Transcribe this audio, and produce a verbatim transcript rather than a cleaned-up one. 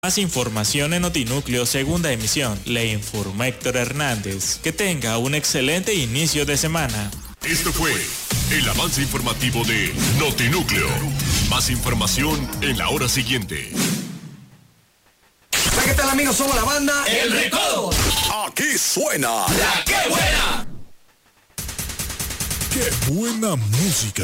Más información en Notinúcleo, segunda emisión. Le informó Héctor Hernández. Que tenga un excelente inicio de semana. Esto fue el avance informativo de Notinúcleo. Más información en la hora siguiente. ¿Qué tal, amigos? Somos la banda El Recodo. Aquí suena La Que Buena. ¡Qué buena música!